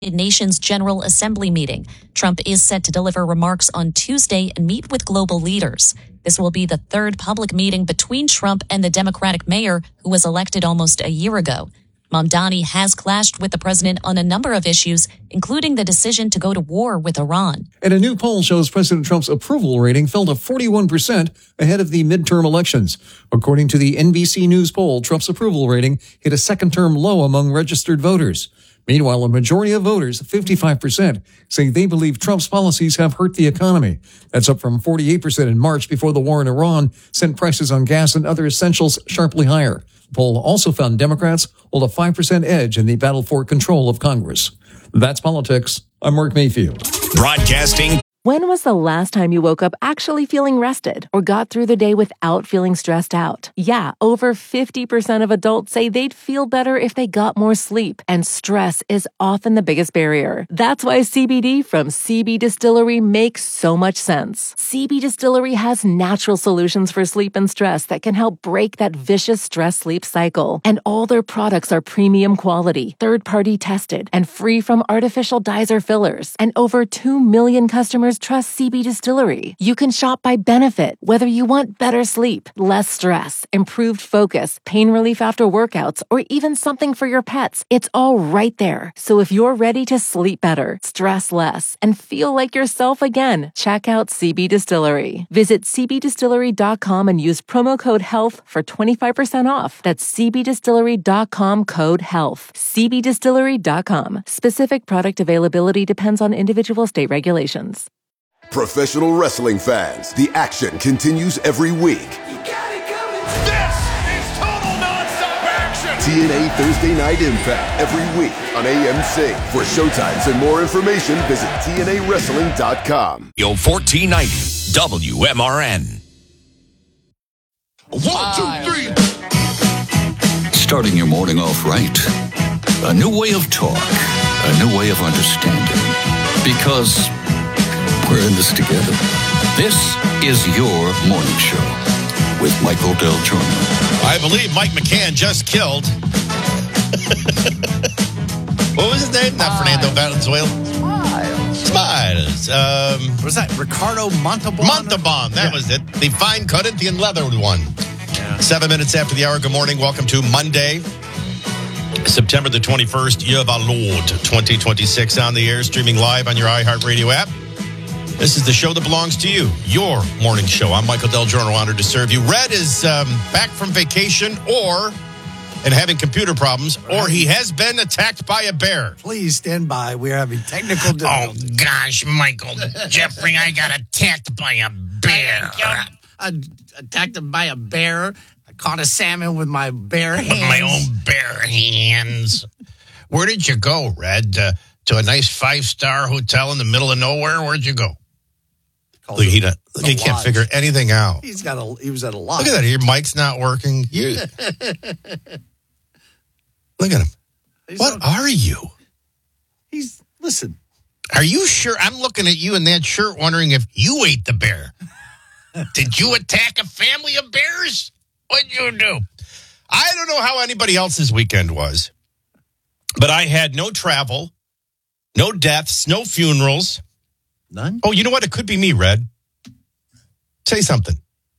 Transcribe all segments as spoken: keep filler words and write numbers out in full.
Nations General Assembly meeting. Trump is set to deliver remarks on Tuesday and meet with global leaders. This will be the third public meeting between Trump and the Democratic mayor who was elected almost a year ago. Mamdani has clashed with the president on a number of issues, including the decision to go to war with Iran. And a new poll shows President Trump's approval rating fell to forty-one percent ahead of the midterm elections. According to the N B C News poll, Trump's approval rating hit a second-term low among registered voters. Meanwhile, a majority of voters, fifty-five percent, say they believe Trump's policies have hurt the economy. That's up from forty-eight percent in March before the war in Iran sent prices on gas and other essentials sharply higher. The poll also found Democrats hold a five percent edge in the battle for control of Congress. That's politics. I'm Mark Mayfield. Broadcasting. When was the last time you woke up actually feeling rested or got through the day without feeling stressed out? Yeah, over fifty percent of adults say they'd feel better if they got more sleep, and stress is often the biggest barrier. That's why C B D from C B Distillery makes so much sense. C B Distillery has natural solutions for sleep and stress that can help break that vicious stress-sleep cycle. And all their products are premium quality, third-party tested, and free from artificial dyes or fillers. And over two million customers trust C B Distillery. You can shop by benefit, whether you want better sleep, less stress, improved focus, pain relief after workouts, or even something for your pets. It's all right there. So if you're ready to sleep better, stress less, and feel like yourself again, check out C B Distillery. Visit c b distillery dot com and use promo code HEALTH for twenty-five percent off. That's c b distillery dot com code HEALTH. c b distillery dot com. Specific product availability depends on individual state regulations. Professional wrestling fans, the action continues every week. You got it coming. This is total nonstop action. T N A Thursday Night Impact every week on A M C. For showtimes and more information, visit T N A wrestling dot com. Yo, fourteen ninety W M R N. One, two, three. Starting your morning off right. A new way of talk. A new way of understanding. Because we're in this together. This is your morning show with Michael Del Giorno. I believe Mike McCann just killed. What was his name? Not Fernando Valenzuela. Smiles. Smiles. Um, what was that? Ricardo Montalban? Montalban. That yeah. was it. The fine Corinthian leather one. Yeah. Seven minutes after the hour. Good morning. Welcome to Monday, September the twenty-first, year of our Lord, twenty twenty-six, on the air, streaming live on your iHeartRadio app. This is the show that belongs to you, your morning show. I'm Michael Del Giorno, honored to serve you. Red is um, back from vacation or and having computer problems, or he has been attacked by a bear. Please stand by. We're having technical difficulties. Oh, gosh, Michael. Jeffrey, I got attacked by a bear. I, I attacked by a bear. I caught a salmon with my bare hands. With my own bare hands. Where did you go, Red? Uh, to a nice five-star hotel in the middle of nowhere? Where'd you go? Look, he, look, he can't figure anything out. He's got a. He was at a lodge. Look at that. Your mic's not working. You. Look at him. He's what okay. are you? He's listen. Are you sure? I'm looking at you in that shirt, wondering if you ate the bear. Did you attack a family of bears? What'd you do? I don't know how anybody else's weekend was, but I had no travel, no deaths, no funerals. None? Oh, you know what? It could be me, Red. Say something.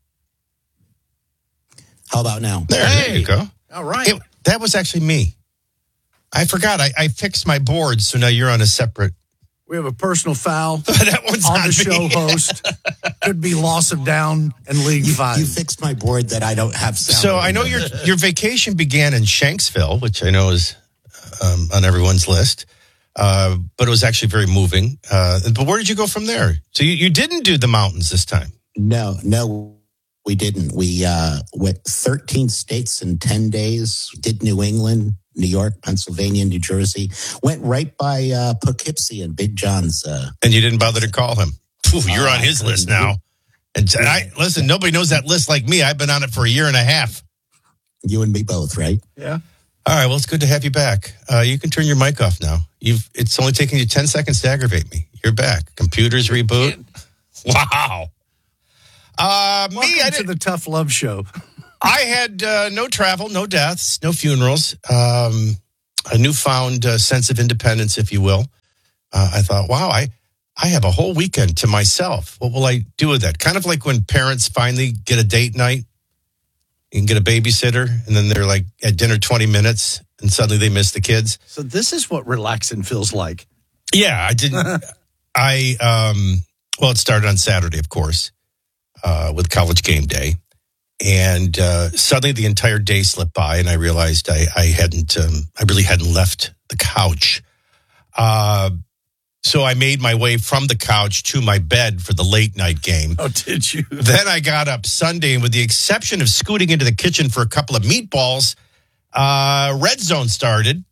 How about now? There, hey. there you go. All right. It, that was actually me. I forgot. I, I fixed my board, so now you're on a separate. We have a personal foul that one's on on the show me. host. Could be loss of down and league you, five. You fixed my board that I don't have sound. So I know your your vacation began in Shanksville, which I know is um, on everyone's list. Uh, but it was actually very moving. Uh, but where did you go from there? So you, you didn't do the mountains this time? No, no, we didn't. We uh, went thirteen states in ten days, did New England, New York, Pennsylvania, New Jersey, went right by uh, Poughkeepsie and Big John's. Uh, and you didn't bother to call him? Ooh, you're uh, on his list now. And t- I, listen, nobody knows that list like me. I've been on it for a year and a half. You and me both, right? Yeah. All right, well, it's good to have you back. Uh, you can turn your mic off now. You've It's only taken you ten seconds to aggravate me. You're back. Computers reboot. Wow. Uh, Welcome me, I to did, the Tough Love Show. I had uh, no travel, no deaths, no funerals. Um, a newfound uh, sense of independence, if you will. Uh, I thought, wow, I, I have a whole weekend to myself. What will I do with that? Kind of like when parents finally get a date night. You can get a babysitter, and then they're like at dinner twenty minutes, and suddenly they miss the kids. So this is what relaxing feels like. Yeah, I didn't. I, um, well, it started on Saturday, of course, uh, with College Game Day. And uh, suddenly the entire day slipped by, and I realized I, I hadn't, um, I really hadn't left the couch. Uh, so I made my way from the couch to my bed for the late night game. Oh, did you? Then I got up Sunday, and with the exception of scooting into the kitchen for a couple of meatballs, uh, Red Zone started.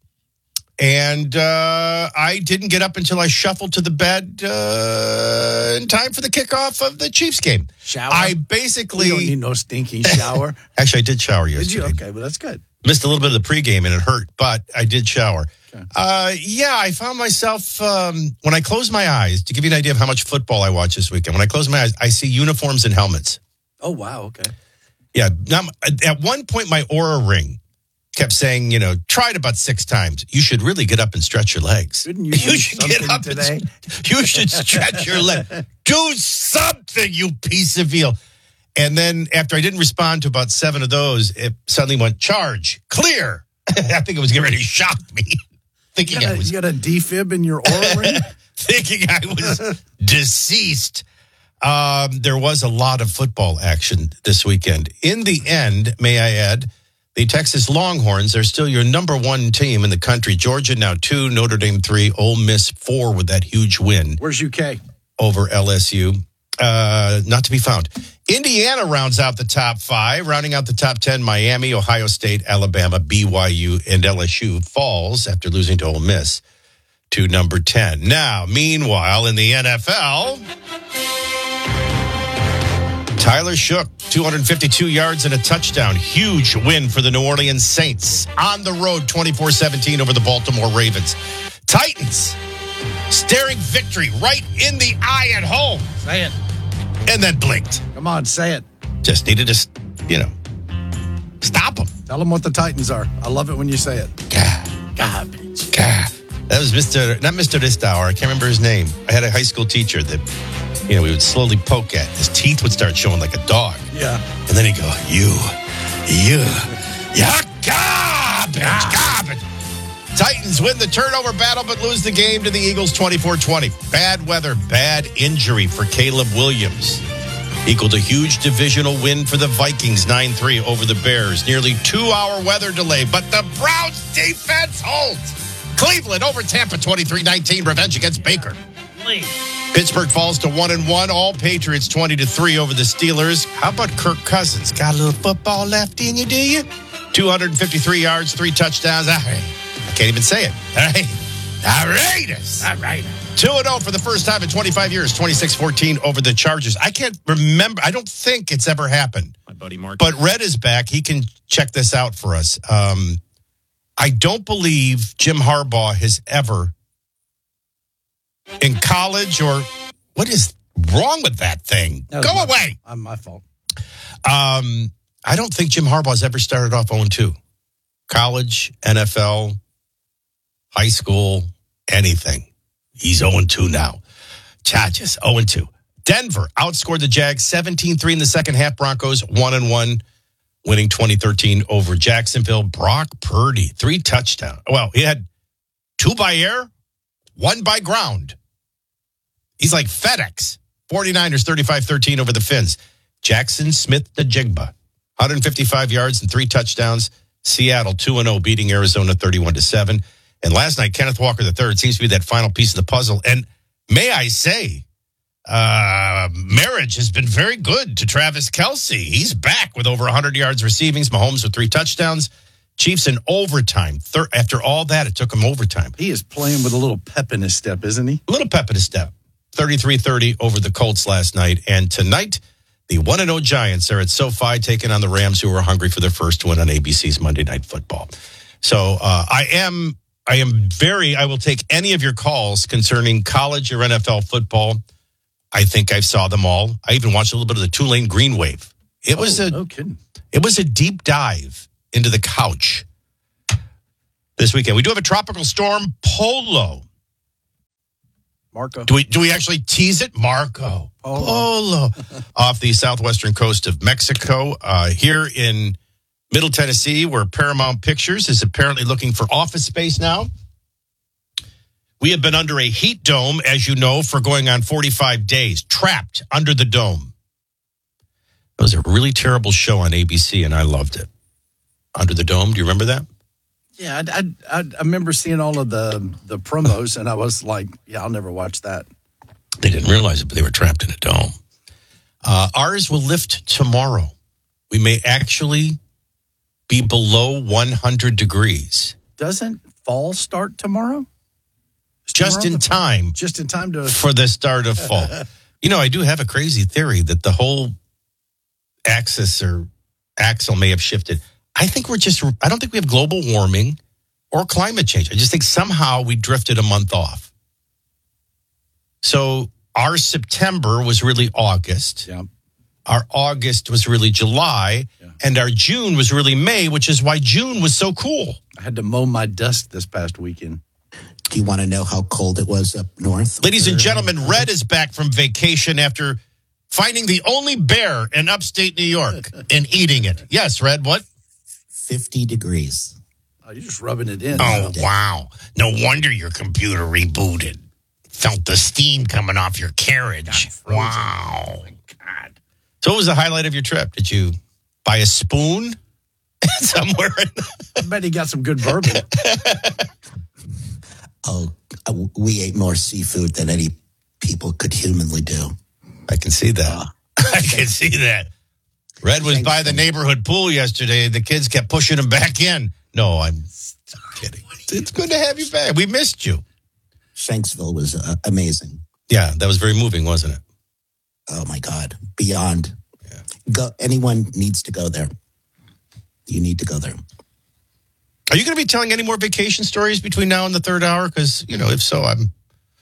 And uh, I didn't get up until I shuffled to the bed uh, in time for the kickoff of the Chiefs game. Shower? I basically... You don't need no stinking shower. Actually, I did shower yesterday. Did you? Okay, well, that's good. Missed a little bit of the pregame, and it hurt, but I did shower. Okay. Uh, yeah, I found myself, um, when I close my eyes, to give you an idea of how much football I watch this weekend, when I close my eyes, I see uniforms and helmets. Oh, wow, okay. Yeah, now, at one point, my Oura Ring kept saying, you know, try it about six times. You should really get up and stretch your legs. Shouldn't you, you do should get up today? And, you should stretch your leg. Do something, you piece of veal. And then after I didn't respond to about seven of those, it suddenly went, charge, clear. I think it was getting ready to shock me. Thinking you got, I was, you got a defib in your Oura Ring? Thinking I was deceased. Um, there was a lot of football action this weekend. In the end, may I add, the Texas Longhorns are still your number one team in the country. Georgia now two, Notre Dame three, Ole Miss four with that huge win. Where's U K? Over L S U. Uh, not to be found. Indiana rounds out the top five. Rounding out the top ten, Miami, Ohio State, Alabama, B Y U, and L S U falls after losing to Ole Miss to number ten. Now, meanwhile, in the N F L... Tyler Shook, two hundred fifty-two yards and a touchdown. Huge win for the New Orleans Saints. On the road, twenty-four seventeen over the Baltimore Ravens. Titans, staring victory right in the eye at home. Say it. And then blinked. Come on, say it. Just needed to, you know, stop them. Tell them what the Titans are. I love it when you say it. Gah. Garbage. Gah. That was Mister, not Mister Distauer. I can't remember his name. I had a high school teacher that, you know, we would slowly poke at. His teeth would start showing like a dog. Yeah. And then he'd go, you, you, you're garbage, garbage. Titans win the turnover battle but lose the game to the Eagles twenty-four twenty. Bad weather, bad injury for Caleb Williams. Equaled a huge divisional win for the Vikings, nine three over the Bears. Nearly two-hour weather delay, but the Browns defense holds. Cleveland over Tampa, twenty-three nineteen. Revenge against Baker. Pittsburgh falls to one and one. All Patriots twenty to three over the Steelers. How about Kirk Cousins? Got a little football left in you, do you? two hundred fifty-three yards, three touchdowns. All right. I can't even say it. All right. All right. All right. two and oh for the first time in twenty-five years. twenty-six fourteen over the Chargers. I can't remember. I don't think it's ever happened. My buddy Mark. But Red is back. He can check this out for us. Um, I don't believe Jim Harbaugh has ever, in college or what is wrong with that thing? That Go my, away. Uh, my fault. Um, I don't think Jim Harbaugh has ever started off oh and two. College, N F L, high school, anything. He's oh and two now. Chargers, oh and two. Denver outscored the Jags seventeen three in the second half. Broncos one and one, winning twenty thirteen over Jacksonville. Brock Purdy, three touchdowns. Well, he had two by air, one by ground. He's like FedEx. forty-niners thirty-five thirteen over the Finns. Jackson Smith the Jigba, one hundred fifty-five yards and three touchdowns. Seattle two and oh, beating Arizona thirty-one to seven. And last night, Kenneth Walker the third seems to be that final piece of the puzzle. And may I say, uh, marriage has been very good to Travis Kelce. He's back with over one hundred yards receiving. Mahomes with three touchdowns. Chiefs in overtime. Thir- after all that, it took him overtime. He is playing with a little pep in his step, isn't he? A little pep in his step. thirty-three thirty over the Colts last night. And tonight, the one and oh Giants are at SoFi taking on the Rams, who are hungry for their first win on A B C's Monday Night Football. So uh, I am I am very, I will take any of your calls concerning college or N F L football. I think I saw them all. I even watched a little bit of the Tulane Green Wave. It was oh, a no kidding. It was a deep dive into the couch. this weekend. We do have a tropical storm, Polo. Marco. Do we do we actually tease it? Marco. Polo. Polo. Off the southwestern coast of Mexico. Uh, here in Middle Tennessee, where Paramount Pictures is apparently looking for office space now. We have been under a heat dome, as you know, for going on forty-five days, trapped under the dome. It was a really terrible show on A B C, and I loved it. Under the Dome, do you remember that? Yeah, I, I, I remember seeing all of the, the promos, and I was like, yeah, I'll never watch that. They didn't realize it, but they were trapped in a dome. Uh, ours will lift tomorrow. We may actually be below one hundred degrees. Doesn't fall start tomorrow? Is Just tomorrow in the- time. Just in time to... For the start of fall. You know, I do have a crazy theory that the whole axis or axle may have shifted. I think we're just, I don't think we have global warming or climate change. I just think somehow we drifted a month off. So our September was really August. Yeah. Our August was really July. Yeah. And our June was really May, which is why June was so cool. I had to mow my dust this past weekend. Do you want to know how cold it was up north? Ladies and gentlemen, Red is back from vacation after finding the only bear in upstate New York and eating it. Yes, Red, what? fifty degrees. Oh, you're just rubbing it in. Oh, wow. No wonder your computer rebooted. Felt the steam coming off your carriage. Wow. Oh, my God. So what was the highlight of your trip? Did you buy a spoon somewhere? I bet he got some good bourbon. Oh, uh, we ate more seafood than any people could humanly do. I can see that. Uh, I can see that. Red was by the neighborhood pool yesterday. The kids kept pushing him back in. No, I'm kidding. It's good to have you back. We missed you. Shanksville was uh, amazing. Yeah, that was very moving, wasn't it? Oh, my God. Beyond. Yeah. Go. Anyone needs to go there. You need to go there. Are you going to be telling any more vacation stories between now and the third hour? Because, you know, if so, I'm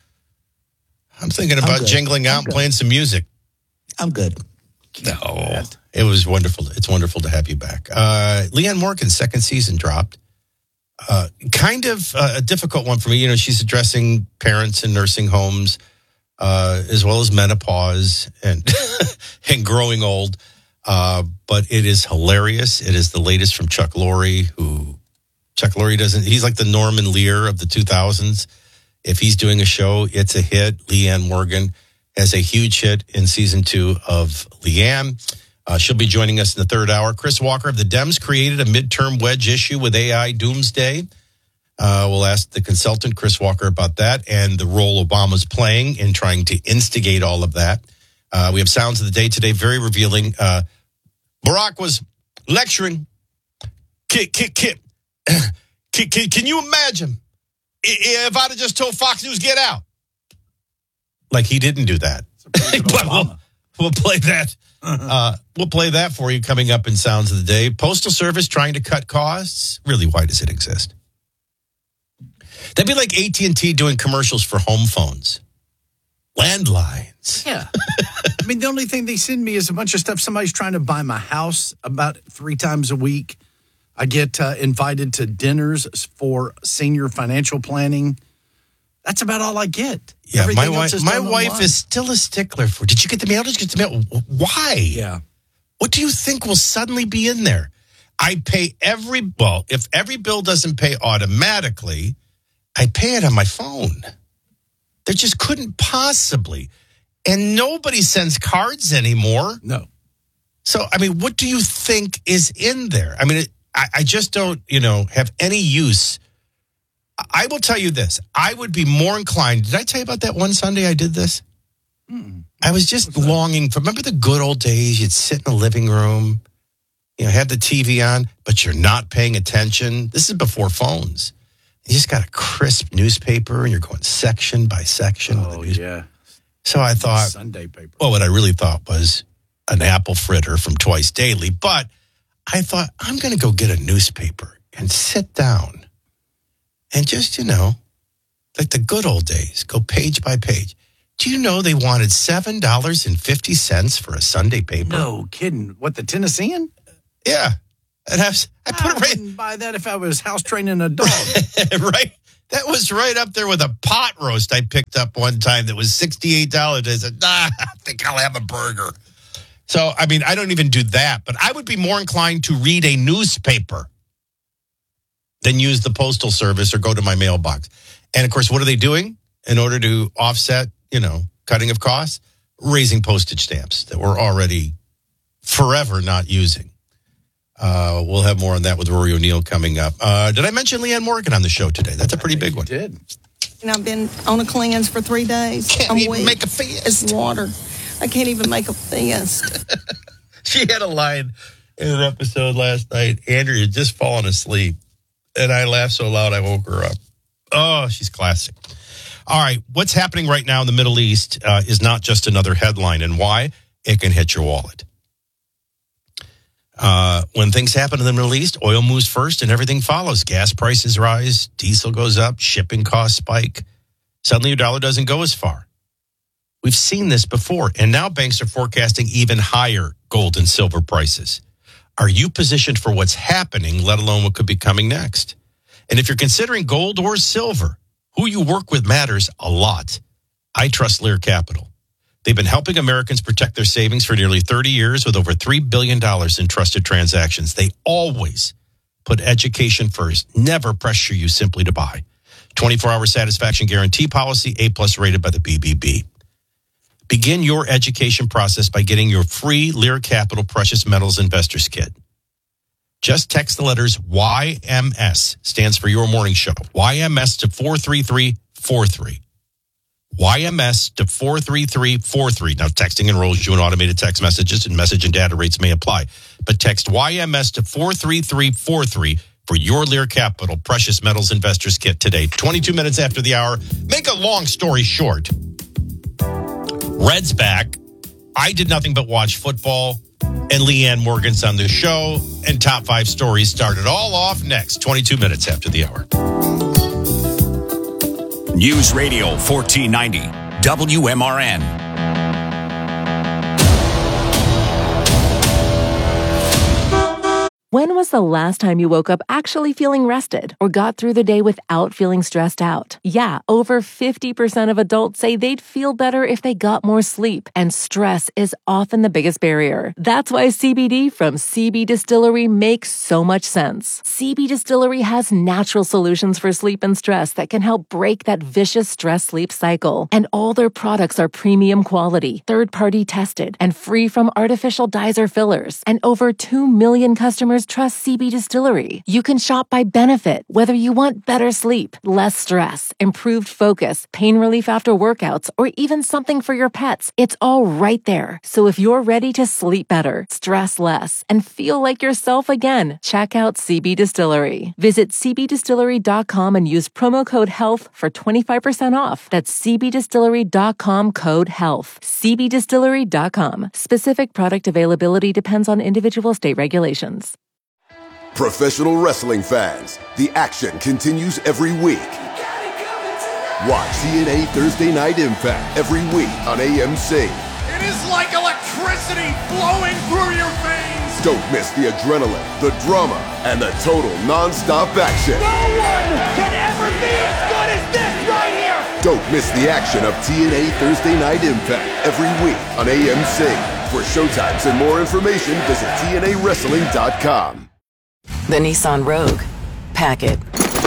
I'm thinking about I'm jingling out I'm and good. playing some music. I'm good. No, it was wonderful. It's wonderful to have you back. Uh, Leanne Morgan's second season dropped. Uh, kind of uh, a difficult one for me. You know, she's addressing parents in nursing homes, uh, as well as menopause and and growing old. Uh, but it is hilarious. It is the latest from Chuck Lorre, who Chuck Lorre doesn't, he's like the Norman Lear of the two thousands. If he's doing a show, it's a hit. Leanne Morgan has a huge hit in season two of Leanne. Uh, she'll be joining us in the third hour. Chris Walker of the Dems created a midterm wedge issue with A I doomsday. Uh, we'll ask the consultant, Chris Walker, about that and the role Obama's playing in trying to instigate all of that. Uh, we have sounds of the day today, very revealing. Uh, Barack was lecturing. Kid, kid, kid. Can, can, can you imagine if I'd have just told Fox News, get out? Like he didn't do that. But we'll, we'll play that. Uh, we'll play that for you coming up in Sounds of the Day. Postal Service trying to cut costs. Really, why does it exist? That'd be like A T and T doing commercials for home phones. Landlines. Yeah. I mean, the only thing they send me is a bunch of stuff. Somebody's trying to buy my house about three times a week. I get uh, invited to dinners for senior financial planning. That's about all I get. Yeah, Everything my else wife. is My done wife online. is still a stickler for. Did you get the mail? Did you get the mail? Why? Yeah. What do you think will suddenly be in there? I pay every well. If every bill doesn't pay automatically, I pay it on my phone. There just couldn't possibly, and nobody sends cards anymore. No. So I mean, what do you think is in there? I mean, it, I, I just don't, you know, have any use. I will tell you this. I would be more inclined. Did I tell you about that one Sunday I did this? Mm-mm. I was just longing for, remember the good old days? You'd sit in the living room, you know, have the T V on, but you're not paying attention. This is before phones. You just got a crisp newspaper and you're going section by section. Oh, yeah. So I thought, Sunday paper. well, what I really thought was an apple fritter from Twice Daily. But I thought, I'm going to go get a newspaper and sit down and just, you know, like the good old days, go page by page. Do you know they wanted seven dollars and fifty cents for a Sunday paper? No kidding. What, the Tennessean? Yeah. And I, was, I put I it right. wouldn't buy that if I was house training a dog. right. That was right up there with a pot roast I picked up one time that was sixty-eight dollars. I said, nah, I think I'll have a burger. So, I mean, I don't even do that, but I would be more inclined to read a newspaper than use the postal service or go to my mailbox. And of course, what are they doing in order to offset, you know, cutting of costs? Raising postage stamps that we're already forever not using. Uh, we'll have more on that with Rory O'Neill coming up. Uh, did I mention Leanne Morgan on the show today? That's a pretty big one. Did. And I've been on a cleanse for three days. Can't I'm even weak. make a fist. It's water. I can't even make a fist. She had a line in an episode last night. Andrea had just fallen asleep, and I laughed so loud I woke her up. Oh, she's classic. All right, what's happening right now in the Middle East uh, is not just another headline, and why? It can hit your wallet. Uh, when things happen in the Middle East, oil moves first and everything follows. Gas prices rise, diesel goes up, shipping costs spike. Suddenly your dollar doesn't go as far. We've seen this before, and now banks are forecasting even higher gold and silver prices. Are you positioned for what's happening, let alone what could be coming next? And if you're considering gold or silver, who you work with matters a lot. I trust Lear Capital. They've been helping Americans protect their savings for nearly thirty years with over three billion dollars in trusted transactions. They always put education first, never pressure you simply to buy. twenty-four hour satisfaction guarantee policy, A-plus rated by the B B B. Begin your education process by getting your free Lear Capital Precious Metals Investors Kit. Just text the letters Y M S, stands for Your Morning Show. Y M S to four three three four three. Y M S to four three three four three. Now, texting enrolls you in automated text messages, and message and data rates may apply. But text Y M S to four three three four three for your Lear Capital Precious Metals Investors Kit today. twenty-two minutes after the hour. Make a long story short. Red's back. I did nothing but watch football, and Leanne Morgan's on the show, and top five stories started all off next, twenty-two minutes after the hour. News Radio fourteen ninety, W M R N. When was the last time you woke up actually feeling rested or got through the day without feeling stressed out? Yeah, over fifty percent of adults say they'd feel better if they got more sleep, and stress is often the biggest barrier. That's why C B D from C B Distillery makes so much sense. C B Distillery has natural solutions for sleep and stress that can help break that vicious stress-sleep cycle. And all their products are premium quality, third-party tested, and free from artificial dyes or fillers. And over two million customers trust C B Distillery. You can shop by benefit, whether you want better sleep, less stress, improved focus, pain relief after workouts, or even something for your pets. It's all right there. So if you're ready to sleep better, stress less, and feel like yourself again, check out C B Distillery. Visit c b distillery dot com and use promo code HEALTH for twenty-five percent off. That's c b distillery dot com code HEALTH. c b distillery dot com. Specific product availability depends on individual state regulations. Professional wrestling fans, the action continues every week. Watch T N A Thursday Night Impact every week on A M C. It is like electricity flowing through your veins. Don't miss the adrenaline, the drama, and the total non-stop action. No one can ever be as good as this right here. Don't miss the action of T N A Thursday Night Impact every week on A M C. For showtimes and more information, visit T N A wrestling dot com. The Nissan Rogue. Pack it.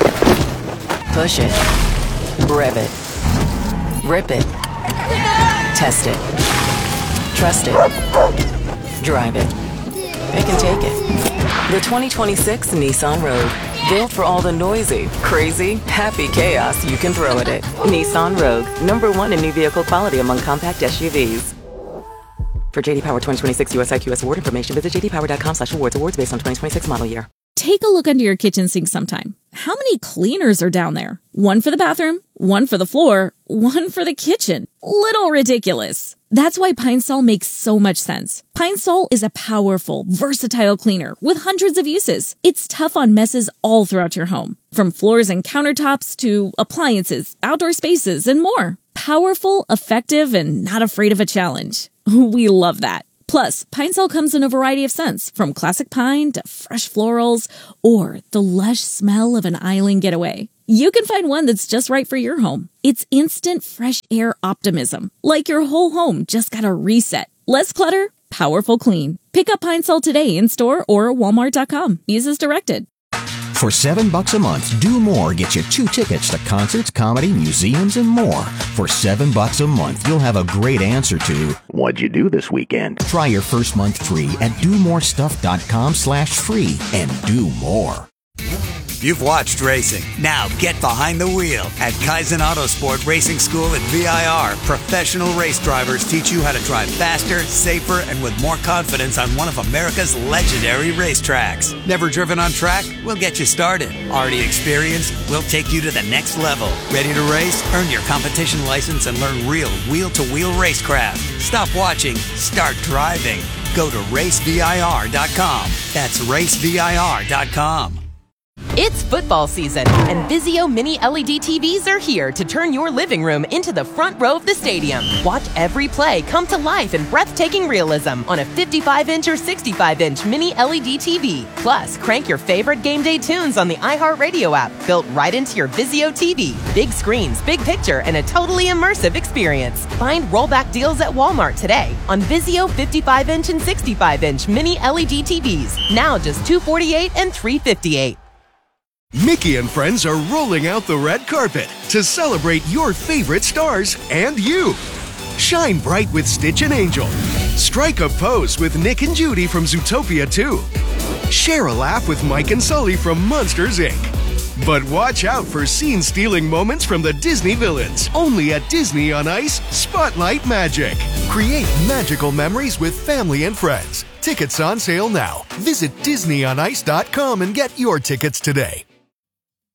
Push it. Rev it. Rip it. Test it. Trust it. Drive it. It can take it. The twenty twenty-six Nissan Rogue. Built for all the noisy, crazy, happy chaos you can throw at it. Nissan Rogue. Number one in new vehicle quality among compact S U Vs. For J D Power twenty twenty-six U S I Q S award information, visit j d power dot com slash awards. Awards based on twenty twenty-six model year. Take a look under your kitchen sink sometime. How many cleaners are down there? One for the bathroom, one for the floor, one for the kitchen. Little ridiculous. That's why Pine Sol makes so much sense. Pine Sol is a powerful, versatile cleaner with hundreds of uses. It's tough on messes all throughout your home, from floors and countertops to appliances, outdoor spaces, and more. Powerful, effective, and not afraid of a challenge. We love that. Plus, Pine Sol comes in a variety of scents, from classic pine to fresh florals or the lush smell of an island getaway. You can find one that's just right for your home. It's instant fresh air optimism, like your whole home just got a reset. Less clutter, powerful clean. Pick up Pine Sol today in store or walmart dot com. Use as directed. For seven bucks a month, Do More gets you two tickets to concerts, comedy, museums, and more. For seven bucks a month, you'll have a great answer to, what'd you do this weekend? Try your first month free at do more stuff dot com slash free and do more. You've watched racing. Now get behind the wheel. At Kaizen Autosport Racing School at V I R, professional race drivers teach you how to drive faster, safer, and with more confidence on one of America's legendary racetracks. Never driven on track? We'll get you started. Already experienced? We'll take you to the next level. Ready to race? Earn your competition license and learn real wheel-to-wheel racecraft. Stop watching. Start driving. Go to race V I R dot com. That's race V I R dot com. It's football season, and Vizio Mini L E D T Vs are here to turn your living room into the front row of the stadium. Watch every play come to life in breathtaking realism on a fifty-five inch or sixty-five inch Mini L E D T V. Plus, crank your favorite game day tunes on the iHeartRadio app, built right into your Vizio T V. Big screens, big picture, and a totally immersive experience. Find rollback deals at Walmart today on Vizio fifty-five inch and sixty-five inch Mini L E D T Vs. Now just two hundred forty-eight dollars and three hundred fifty-eight dollars. Mickey and friends are rolling out the red carpet to celebrate your favorite stars and you. Shine bright with Stitch and Angel. Strike a pose with Nick and Judy from Zootopia two. Share a laugh with Mike and Sully from Monsters, Incorporated. But watch out for scene-stealing moments from the Disney villains. Only at Disney on Ice, Spotlight Magic. Create magical memories with family and friends. Tickets on sale now. Visit disney on ice dot com and get your tickets today.